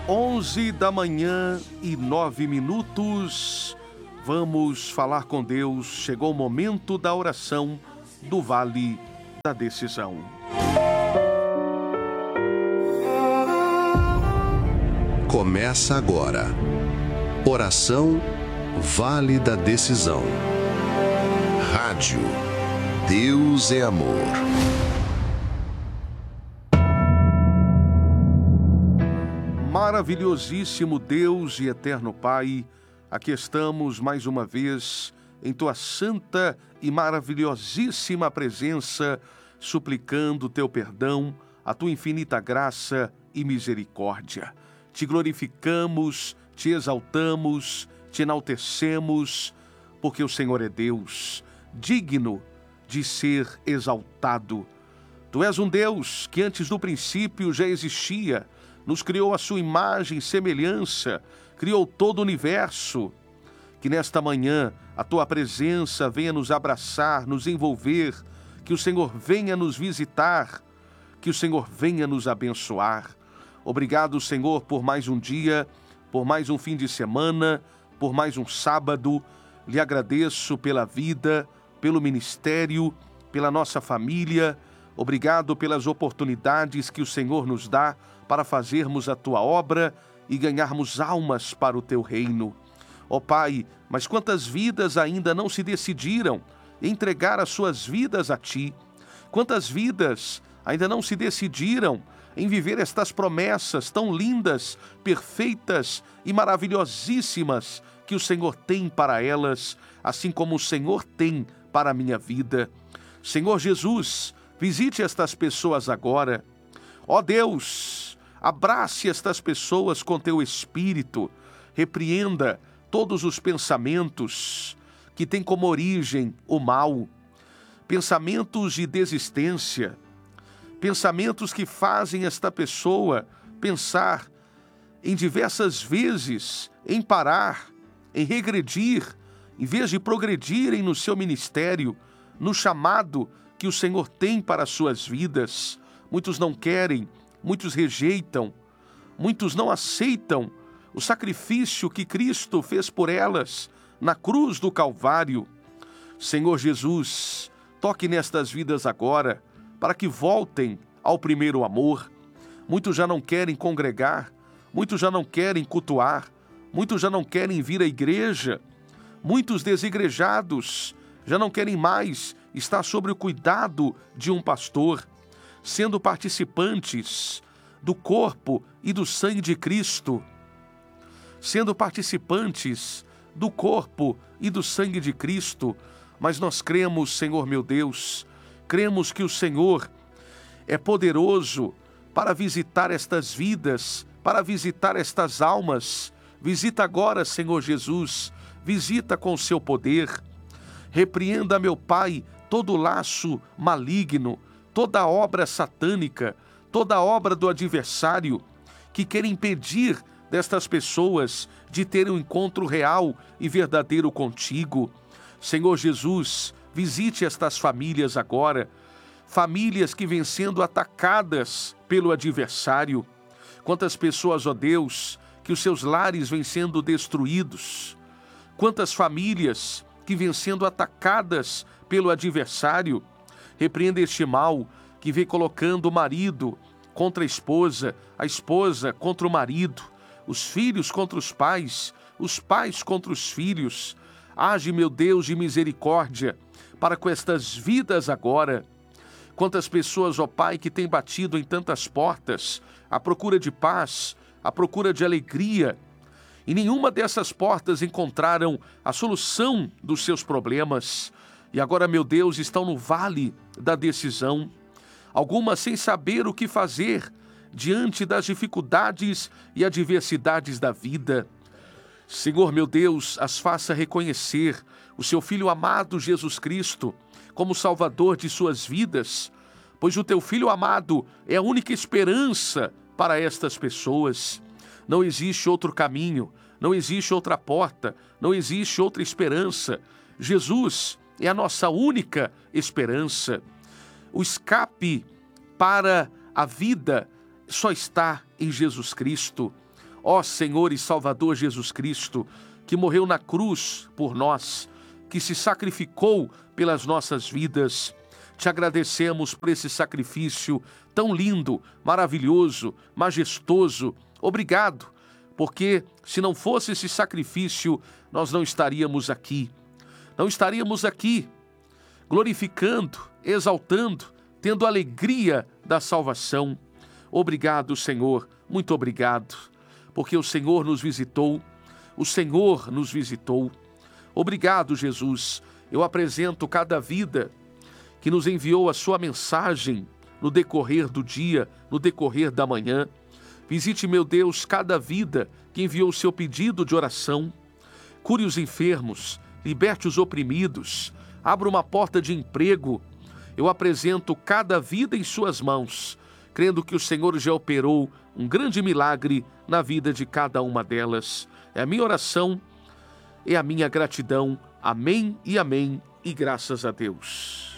11h09. Vamos falar com Deus. Chegou o momento da oração do Vale da Decisão. Começa agora. Oração Vale da Decisão. Rádio Deus é Amor. Maravilhosíssimo Deus e eterno Pai, aqui estamos mais uma vez em Tua santa e maravilhosíssima presença, suplicando Teu perdão, a Tua infinita graça e misericórdia. Te glorificamos, Te exaltamos, Te enaltecemos, porque o Senhor é Deus, digno de ser exaltado. Tu és um Deus que antes do princípio já existia, nos criou à sua imagem e semelhança, criou todo o universo. Que nesta manhã a Tua presença venha nos abraçar, nos envolver, que o Senhor venha nos visitar, que o Senhor venha nos abençoar. Obrigado, Senhor, por mais um dia, por mais um fim de semana, por mais um sábado. Lhe agradeço pela vida, pelo ministério, pela nossa família. Obrigado pelas oportunidades que o Senhor nos dá para fazermos a Tua obra e ganharmos almas para o Teu reino. Ó Pai, mas quantas vidas ainda não se decidiram entregar as suas vidas a Ti? Quantas vidas ainda não se decidiram em viver estas promessas tão lindas, perfeitas e maravilhosíssimas que o Senhor tem para elas, assim como o Senhor tem para a minha vida? Senhor Jesus, visite estas pessoas agora. Ó Deus, abrace estas pessoas com Teu Espírito, repreenda todos os pensamentos que têm como origem o mal, pensamentos de desistência, pensamentos que fazem esta pessoa pensar em diversas vezes em parar, em regredir, em vez de progredirem no seu ministério, no chamado que o Senhor tem para as suas vidas. Muitos não querem, muitos rejeitam, muitos não aceitam o sacrifício que Cristo fez por elas na cruz do Calvário. Senhor Jesus, toque nestas vidas agora, para que voltem ao primeiro amor. Muitos já não querem congregar, muitos já não querem cultuar, muitos já não querem vir à igreja, muitos desigrejados já não querem mais estar sob o cuidado de um pastor, sendo participantes do corpo e do sangue de Cristo, sendo participantes do corpo e do sangue de Cristo. Mas nós cremos, Senhor meu Deus, cremos que o Senhor é poderoso para visitar estas vidas, para visitar estas almas. Visita agora, Senhor Jesus, visita com o Seu poder. Repreenda, meu Pai, todo laço maligno, toda obra satânica, toda obra do adversário que quer impedir destas pessoas de terem um encontro real e verdadeiro contigo. Senhor Jesus, visite estas famílias agora, famílias que vêm sendo atacadas pelo adversário. Quantas pessoas, ó Deus, que os seus lares vêm sendo destruídos. Quantas famílias que vêm sendo atacadas pelo adversário. Repreenda este mal que vem colocando o marido contra a esposa contra o marido, os filhos contra os pais contra os filhos. Age, meu Deus, de misericórdia para com estas vidas agora. Quantas pessoas, ó Pai, que têm batido em tantas portas, à procura de paz, à procura de alegria, e nenhuma dessas portas encontraram a solução dos seus problemas. E agora, meu Deus, estão no vale da decisão. Algumas sem saber o que fazer diante das dificuldades e adversidades da vida. Senhor, meu Deus, as faça reconhecer o Seu Filho amado Jesus Cristo como Salvador de suas vidas, pois o Teu Filho amado é a única esperança para estas pessoas. Não existe outro caminho, não existe outra porta, não existe outra esperança. Jesus é a nossa única esperança. O escape para a vida só está em Jesus Cristo. Ó Senhor e Salvador Jesus Cristo, que morreu na cruz por nós, que se sacrificou pelas nossas vidas, te agradecemos por esse sacrifício tão lindo, maravilhoso, majestoso. Obrigado, porque se não fosse esse sacrifício, nós não estaríamos aqui. Não estaríamos aqui glorificando, exaltando, tendo alegria da salvação. Obrigado, Senhor, muito obrigado, porque o Senhor nos visitou, o Senhor nos visitou. Obrigado, Jesus. Eu apresento cada vida que nos enviou a sua mensagem no decorrer do dia, no decorrer da manhã. Visite, meu Deus, cada vida que enviou o seu pedido de oração. Cure os enfermos, liberte os oprimidos, abra uma porta de emprego. Eu apresento cada vida em suas mãos, crendo que o Senhor já operou um grande milagre na vida de cada uma delas. É a minha oração, é a minha gratidão. Amém e graças a Deus.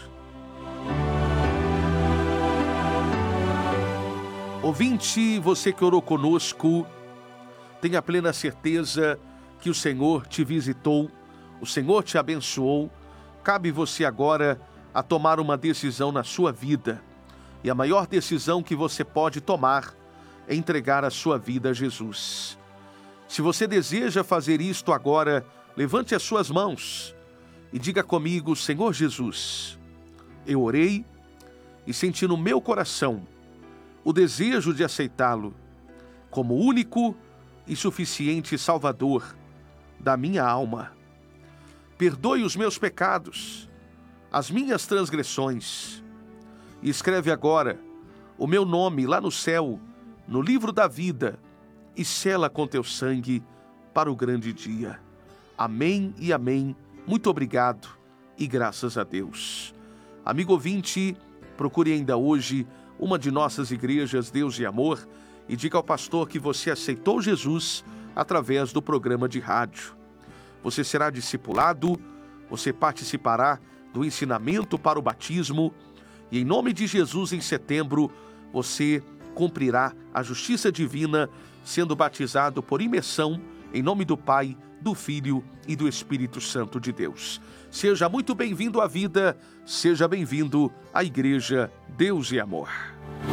Ouvinte, você que orou conosco, tenha plena certeza que o Senhor te visitou, o Senhor te abençoou. Cabe você agora a tomar uma decisão na sua vida. E a maior decisão que você pode tomar é entregar a sua vida a Jesus. Se você deseja fazer isto agora, levante as suas mãos e diga comigo: Senhor Jesus, eu orei e senti no meu coração o desejo de aceitá-lo como único e suficiente Salvador da minha alma. Perdoe os meus pecados, as minhas transgressões, e escreve agora o meu nome lá no céu, no livro da vida, e sela com teu sangue para o grande dia. Amém e amém. Muito obrigado e graças a Deus. Amigo ouvinte, procure ainda hoje uma de nossas igrejas Deus e Amor e diga ao pastor que você aceitou Jesus através do programa de rádio. Você será discipulado, você participará do ensinamento para o batismo e em nome de Jesus em setembro você cumprirá a justiça divina sendo batizado por imersão em nome do Pai, do Filho e do Espírito Santo de Deus. Seja muito bem-vindo à vida, seja bem-vindo à Igreja Deus e Amor.